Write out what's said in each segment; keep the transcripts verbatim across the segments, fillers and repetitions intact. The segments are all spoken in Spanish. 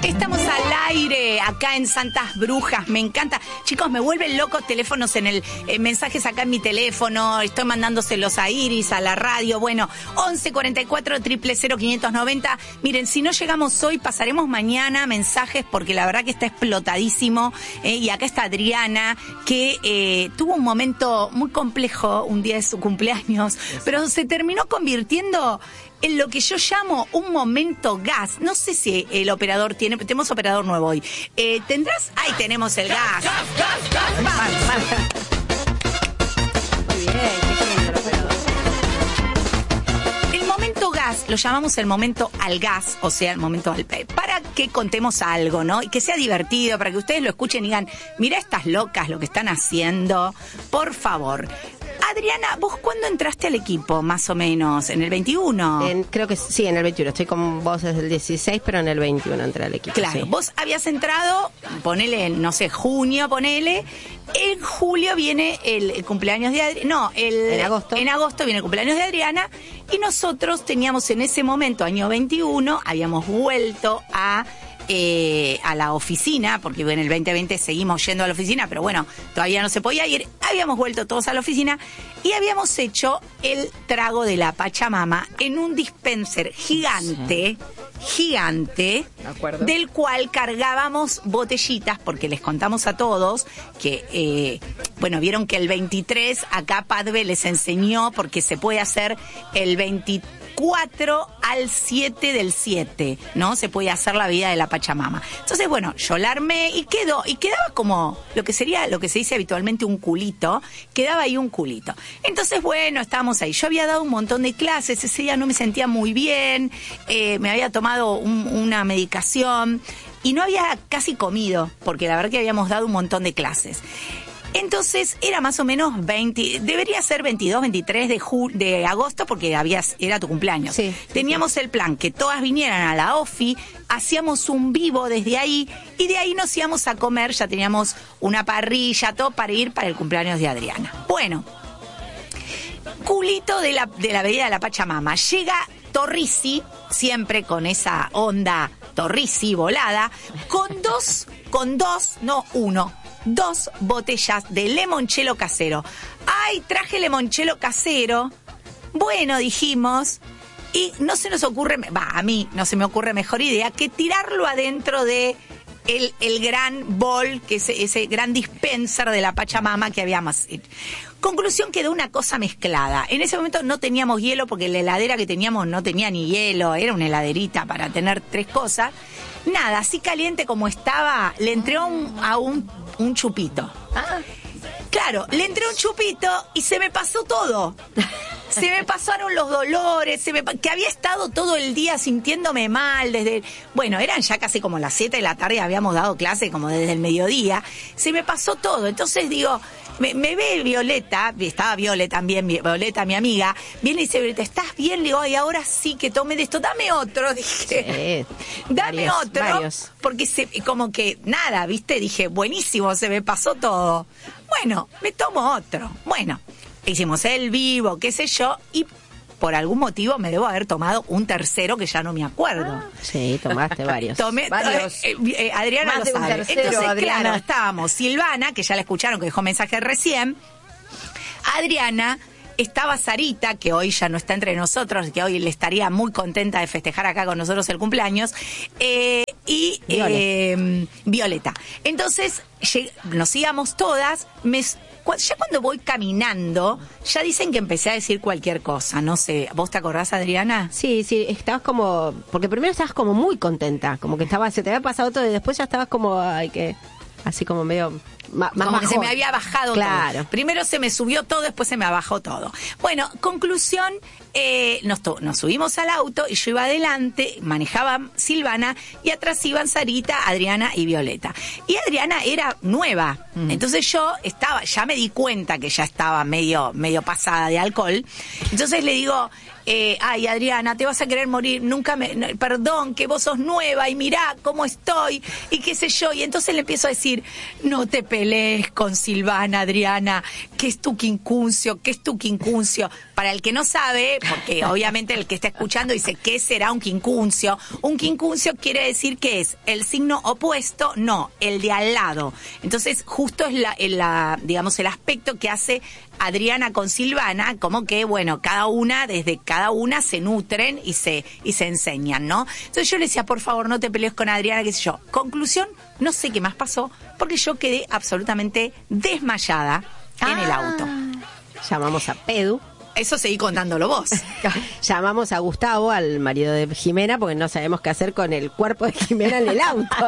Estamos al aire acá en Santas Brujas, me encanta. Chicos, me vuelven locos teléfonos en el eh, mensajes acá en mi teléfono, estoy mandándoselos a Iris, a la radio. Bueno, once cuarenta y cuatro, cero cero cero, quinientos noventa. Miren, si no llegamos hoy, pasaremos mañana mensajes porque la verdad que está explotadísimo. Eh, y acá está Adriana, que eh, tuvo un momento muy complejo un día de su cumpleaños, pero se terminó convirtiendo en lo que yo llamo un momento gas. No sé si el operador tiene... Tenemos operador nuevo hoy. Eh, ¿Tendrás? Ahí tenemos el gas. ¡Gas, gas, gas! ¡Vamos, vamos! Muy bien, qué lindo el operador. El momento gas, lo llamamos el momento al gas, o sea, el momento al pe. Para que contemos algo, ¿no? Y que sea divertido, para que ustedes lo escuchen y digan, mira estas locas lo que están haciendo. Por favor. Adriana, ¿vos cuándo entraste al equipo, más o menos? ¿En el veintiuno? En, creo que sí, en el veintiuno. Estoy con vos desde el dieciséis, pero en el veintiuno entré al equipo. Claro, sí. Vos habías entrado, ponele, no sé, junio, ponele. En julio viene el, el cumpleaños de Adriana. No, el, en agosto. En agosto viene el cumpleaños de Adriana. Y nosotros teníamos en ese momento, año veintiuno, habíamos vuelto a... Eh, a la oficina, porque en el veinte veinte seguimos yendo a la oficina, pero bueno, todavía no se podía ir. Habíamos vuelto todos a la oficina y habíamos hecho el trago de la Pachamama en un dispenser gigante, sí. gigante, del cual cargábamos botellitas, porque les contamos a todos que, eh, bueno, vieron que el veintitrés acá Padve les enseñó, porque se puede hacer el veinticuatro al siete del siete, ¿no? Se puede hacer la vida de la Pachamama. Entonces, bueno, yo la armé y quedó, y quedaba como lo que sería, lo que se dice habitualmente un culito, quedaba ahí un culito. Entonces, bueno, estábamos ahí. Yo había dado un montón de clases, ese día no me sentía muy bien, eh, me había tomado un, una medicación y no había casi comido, porque la verdad que habíamos dado un montón de clases. Entonces era más o menos veinte, debería ser veintidós, veintitrés de, ju- de agosto porque habías, era tu cumpleaños. Sí, Teníamos sí. el plan que todas vinieran a la OFI, hacíamos un vivo desde ahí y de ahí nos íbamos a comer, ya teníamos una parrilla, todo para ir para el cumpleaños de Adriana. Bueno, culito de la, de la bebida de la Pachamama. Llega Torrisi, siempre con esa onda Torrisi volada, con dos, con dos, no uno, dos botellas de limoncello casero. ¡Ay, traje limoncello casero! Bueno, dijimos, y no se nos ocurre, va, a mí no se me ocurre mejor idea que tirarlo adentro de el, el gran bol, que es ese gran dispenser de la Pachamama que habíamos hecho. Conclusión, quedó una cosa mezclada. En ese momento no teníamos hielo porque la heladera que teníamos no tenía ni hielo, era una heladerita para tener tres cosas. Nada, así caliente como estaba, le entré un, a un, un chupito. Ah. Claro, le entré un chupito y se me pasó todo. Se me pasaron los dolores, se me, que había estado todo el día sintiéndome mal desde... Bueno, eran ya casi como las siete de la tarde, habíamos dado clase como desde el mediodía. Se me pasó todo, entonces digo... Me, me ve Violeta, estaba Violeta también, Violeta, mi amiga, viene y dice, Violeta, ¿estás bien? Le digo, ay, ahora sí que tome de esto, dame otro, dije, sí, dame varios, otro, varios. Porque se, como que nada, viste, dije, buenísimo, se me pasó todo. Bueno, me tomo otro. Bueno, hicimos el vivo, qué sé yo, y por algún motivo me debo haber tomado un tercero que ya no me acuerdo. Ah, sí, tomaste varios. Tomé, varios. Eh, eh, Adriana Más lo de un sabe. tercero, Entonces, Adriana. claro, estábamos Silvana, que ya la escucharon, que dejó mensaje recién. Adriana, estaba Sarita, que hoy ya no está entre nosotros, que hoy le estaría muy contenta de festejar acá con nosotros el cumpleaños, eh, y Violeta. Eh, Violeta. Entonces, nos íbamos todas, me... Ya cuando voy caminando, ya dicen que empecé a decir cualquier cosa, no sé. ¿Vos te acordás, Adriana? Sí, sí, estabas como... Porque primero estabas como muy contenta, como que estaba, se te había pasado todo y después ya estabas como, ay, que... Así como medio... Más, como más que se me había bajado claro. todo. Primero se me subió todo, después se me bajó todo. Bueno, conclusión, eh, nos, to- nos subimos al auto y yo iba adelante, manejaba Silvana y atrás iban Sarita, Adriana y Violeta. Y Adriana era nueva, mm. entonces yo estaba, ya me di cuenta que ya estaba medio, medio pasada de alcohol. Entonces le digo... Eh, ay, Adriana, te vas a querer morir, nunca me, no, perdón, que vos sos nueva y mirá cómo estoy y qué sé yo. Y entonces le empiezo a decir, no te pelees con Silvana, Adriana, que ¿qué es tu quincuncio? ¿Qué es tu quincuncio? Para el que no sabe, porque obviamente el que está escuchando dice, ¿qué será un quincuncio? Un quincuncio quiere decir que es el signo opuesto, no, el de al lado. Entonces, justo es la, la digamos, el aspecto que hace Adriana con Silvana, como que, bueno, cada una, desde cada una se nutren y se, y se enseñan, ¿no? Entonces yo le decía, por favor, no te pelees con Adriana, qué sé yo. Conclusión, no sé qué más pasó, porque yo quedé absolutamente desmayada ah, en el auto. Llamamos a Pedu. Eso seguí contándolo vos. Llamamos a Gustavo, al marido de Jimena, porque no sabemos qué hacer con el cuerpo de Jimena en el auto.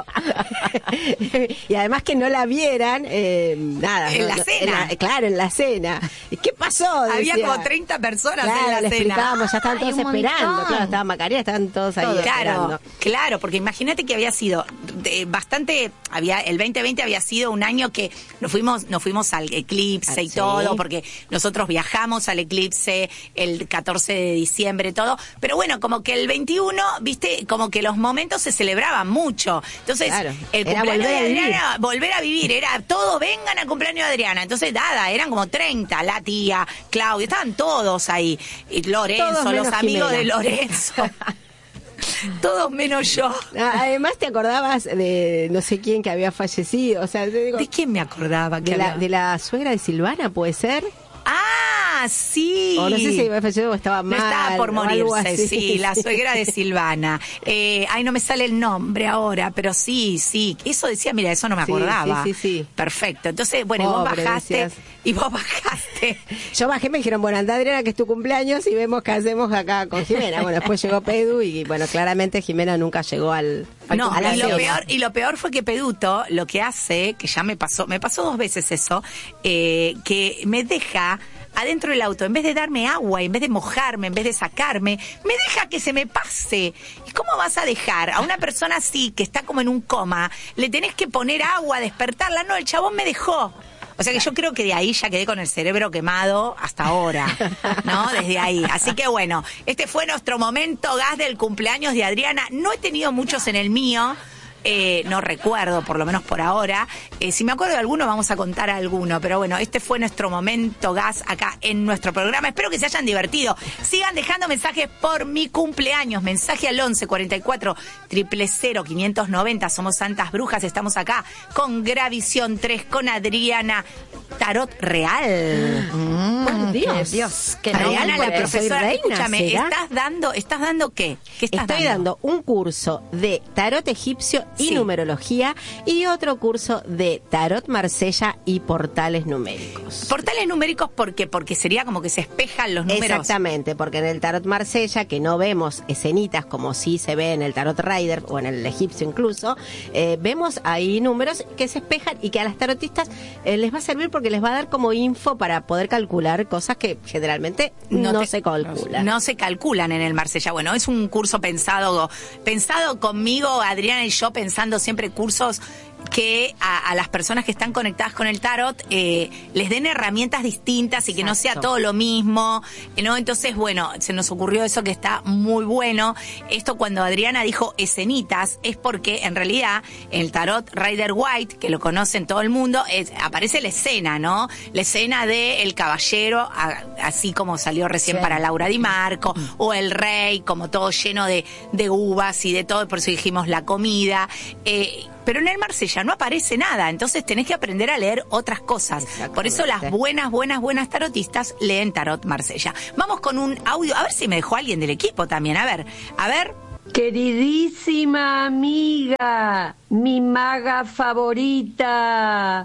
Y además que no la vieran, eh, nada. En no, la no, cena. En la, claro, en la cena. ¿Qué pasó? Decía. Había como treinta personas claro, en la le cena. explicábamos, ya estaban todos esperando. Claro, estaba Macarena, estaban todos ahí Claro, esperando. Claro, porque imagínate que había sido de, bastante, había el veinte veinte había sido un año que nos fuimos, nos fuimos al eclipse ah, y ¿sí? todo, porque nosotros viajamos al eclipse el catorce de diciembre, todo, pero bueno, como que el veintiuno, viste, como que los momentos se celebraban mucho, entonces claro, el cumpleaños de Adriana, volver a vivir, era todo, vengan al cumpleaños de Adriana, entonces nada, eran como treinta, la tía, Claudia, estaban todos ahí, y Lorenzo, todos los amigos Jimena. De Lorenzo. Todos menos yo. Además te acordabas de no sé quién que había fallecido, o sea, te digo, ¿de quién me acordaba? Que de, había... la, de la suegra de Silvana, ¿puede ser? Ah, sí. O no sé si había fallecido o estaba mal. No estaba por morirse, sí, sí, la suegra de Silvana. Eh, ay, no me sale el nombre ahora, pero sí, sí. Eso decía, mira, eso no me acordaba. Sí, sí, sí. sí. Perfecto. Entonces, bueno, y vos Pobre, bajaste. Decías. Y vos bajaste. Yo bajé, me dijeron, bueno, anda Adriana, que es tu cumpleaños y vemos qué hacemos acá con Jimena. Bueno, después llegó Pedu y, bueno, claramente Jimena nunca llegó al, al no, a y lo peor, y lo peor fue que Peduto lo que hace, que ya me pasó, me pasó dos veces eso, eh, que me deja adentro del auto, en vez de darme agua, en vez de mojarme, en vez de sacarme, me deja que se me pase. ¿Y cómo vas a dejar a una persona así, que está como en un coma, le tenés que poner agua, despertarla? No, el chabón me dejó. O sea que yo creo que de ahí ya quedé con el cerebro quemado hasta ahora, ¿no? Desde ahí. Así que bueno, este fue nuestro momento gas del cumpleaños de Adriana. No he tenido muchos en el mío. Eh, no recuerdo, por lo menos por ahora. Eh, si me acuerdo de alguno, vamos a contar alguno. Pero bueno, este fue nuestro momento gas acá en nuestro programa. Espero que se hayan divertido. Sigan dejando mensajes por mi cumpleaños. Mensaje al once cuarenta y cuatro cero cero cero quinientos noventa. Somos Santas Brujas. Estamos acá con Gravisión tres, con Adriana. Tarot real. Mm, por Dios. Dios. Que Adriana, la profesora, reina, escúchame, ¿será? ¿estás dando, estás dando qué? ¿Qué estás Estoy dando? dando un curso de tarot egipcio y sí. numerología y otro curso de tarot Marsella y portales numéricos. Portales numéricos, ¿por qué? Porque sería como que se espejan los números. Exactamente, porque en el tarot Marsella, que no vemos escenitas como sí se ve en el tarot Rider o en el egipcio incluso, eh, vemos ahí números que se espejan y que a las tarotistas eh, les va a servir porque les va a dar como info para poder calcular cosas que generalmente no, no te, se calculan. No, no se calculan en el Marsella. Bueno, es un curso pensado, pensado conmigo, Adriana y yo, pensando siempre cursos que a, a las personas que están conectadas con el tarot eh, les den herramientas distintas y que Exacto. no sea todo lo mismo, ¿no? Entonces, bueno, se nos ocurrió eso que está muy bueno. Esto cuando Adriana dijo escenitas es porque en realidad en el tarot Rider White, que lo conocen todo el mundo, es, aparece la escena, ¿no? La escena de el caballero, a, así como salió recién sí. para Laura Di Marco, mm. o el rey, como todo lleno de, de uvas y de todo, por eso dijimos la comida, eh, pero en el Marsella no aparece nada, entonces tenés que aprender a leer otras cosas. Por eso las buenas, buenas, buenas tarotistas leen tarot Marsella. Vamos con un audio, a ver si me dejó alguien del equipo también, a ver, a ver. Queridísima amiga, mi maga favorita,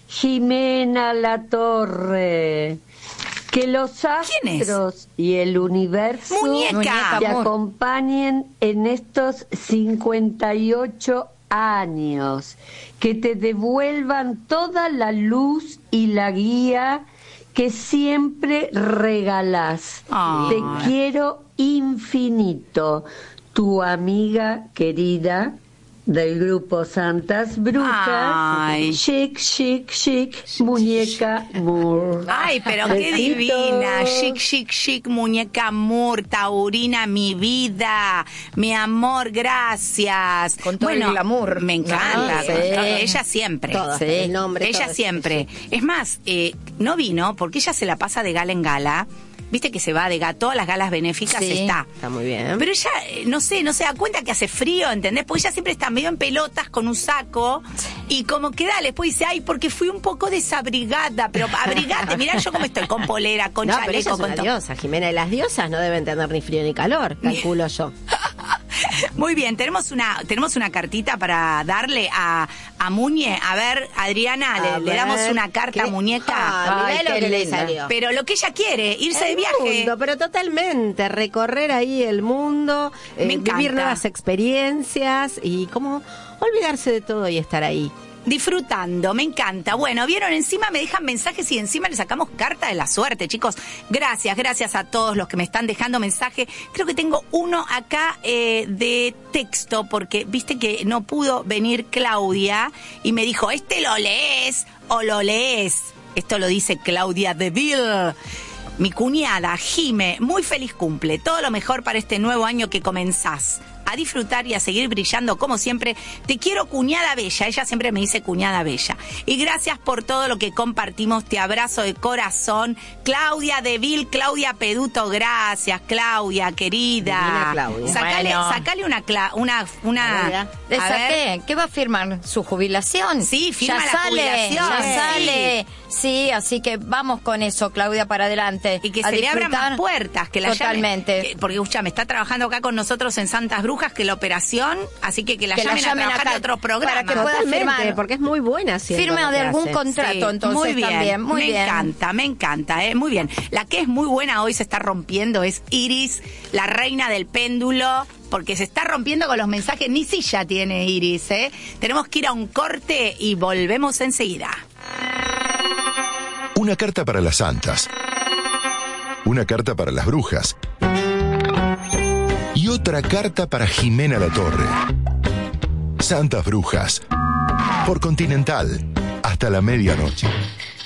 Jimena Latorre. Que los astros y el universo Muñeca. te acompañen en estos cincuenta y ocho años, que te devuelvan toda la luz y la guía que siempre regalás. Oh. Te quiero infinito, tu amiga querida del grupo Santas Brujas. Ay. Chic, chic, chic, muñeca Moore. Ay, pero qué Besitos. divina. Chic, chic, chic, muñeca Moore, Taurina, mi vida, mi amor, gracias. Con todo bueno, el glamour. Me encanta. Ah, con sí. todo- Ella siempre. Todo, Sí. el nombre, Ella todo. siempre. Es más, eh, no vino porque ella se la pasa de gala en gala. Viste que se va de gala, todas las galas benéficas Sí. está. Está muy bien. Pero ella, eh, no sé, no se da cuenta que hace frío, ¿entendés? Porque ella siempre está medio en pelotas con un saco y como que dale, después dice, ay, porque fui un poco desabrigada, pero abrigate, mirá yo cómo estoy, con polera, con no, pero ella chaleco, es con una todo. diosa, Jimena, y las diosas no deben tener ni frío ni calor, calculo yo. Muy bien, tenemos una tenemos una cartita para darle a, a Muñe. A ver, Adriana, le, A le damos ver, una carta ¿qué? a Muñeca. Ah, mirá Ay, lo qué que le linda. salió. Pero lo que ella quiere, irse de El viaje. mundo, pero totalmente, recorrer ahí el mundo, eh, Me encanta. vivir nuevas experiencias y como olvidarse de todo y estar ahí. Disfrutando, me encanta. Bueno, vieron, encima me dejan mensajes y encima le sacamos carta de la suerte, chicos. Gracias, gracias a todos los que me están dejando mensaje. Creo que tengo uno acá eh, de texto, porque viste que no pudo venir Claudia y me dijo, este lo lees o lo lees. Esto lo dice Claudia Deville. Mi cuñada, Jime, muy feliz cumple. Todo lo mejor para este nuevo año que comenzás. A disfrutar y a seguir brillando como siempre. Te quiero, cuñada bella. Ella siempre me dice cuñada bella. Y gracias por todo lo que compartimos. Te abrazo de corazón. Claudia Deville, Claudia Peduto, gracias, Claudia, querida. Divina Claudia. Sacale, Bueno. sacale una, cla- una, una, Claudia. ¿Le a ver. saqué? ¿Qué va a firmar? ¿Su jubilación? Sí, firma ya la sale, jubilación, Ya sí. sale. Sí, así que vamos con eso, Claudia, para adelante. Y que A se le abran disfrutar. más puertas, que la llame. Totalmente. Que- porque, escucha, me está trabajando acá con nosotros en Santas Brujas, que la operación, así que que la Que la llamen, llamen a trabajar acá de otros para programas. que pueda Totalmente, firmar. porque es muy buena haciendo Firme lo de que algún hace. contrato, Sí, entonces, muy bien, también. Muy me bien. encanta, me encanta, eh, muy bien. La que es muy buena hoy se está rompiendo es Iris, la reina del péndulo, porque se está rompiendo con los mensajes. Ni silla tiene Iris, ¿eh? Tenemos que ir a un corte y volvemos enseguida. Una carta para las santas. Una carta para las brujas. Y otra carta para Jimena Latorre. Santas Brujas. Por Continental. Hasta la medianoche.